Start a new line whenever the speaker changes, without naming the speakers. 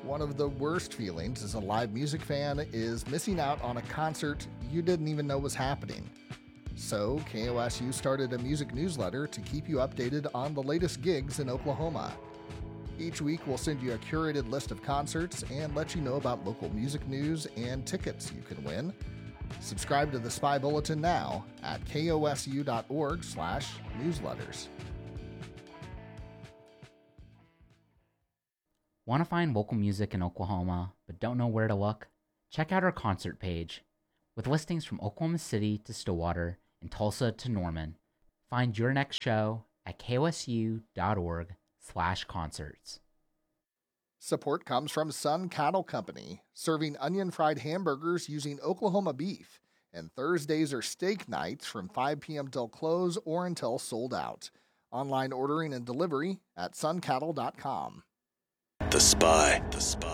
One of the worst feelings as a live music fan is missing out on a concert you didn't even know was happening. So, KOSU started a music newsletter to keep you updated on the latest gigs in Oklahoma. Each week, we'll send you a curated list of concerts and let you know about local music news and tickets you can win. Subscribe to the Spy Bulletin now at kosu.org/newsletters.
Want to find local music in Oklahoma but don't know where to look? Check out our concert page. With listings from Oklahoma City to Stillwater and Tulsa to Norman. Find your next show at kosu.org/concerts.
Support comes from Sun Cattle Company, serving onion-fried hamburgers using Oklahoma beef. And Thursdays are steak nights from 5 p.m. till close or until sold out. Online ordering and delivery at suncattle.com.
The Spy.